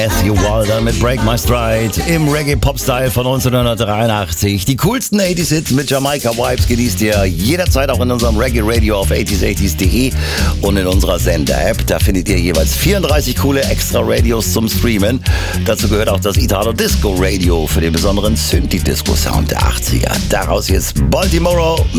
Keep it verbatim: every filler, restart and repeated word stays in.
Matthew Wilder mit Break My Stride im Reggae-Pop-Style von neunzehnhundertdreiundachtzig. Die coolsten achtziger-Hits mit Jamaika-Vibes genießt ihr jederzeit auch in unserem Reggae-Radio auf achtziger achtzig punkt de und in unserer Sender-App. Da findet ihr jeweils vierunddreißig coole Extra-Radios zum Streamen. Dazu gehört auch das Italo-Disco-Radio für den besonderen Synthi-Disco-Sound der achtziger. Daraus jetzt Baltimore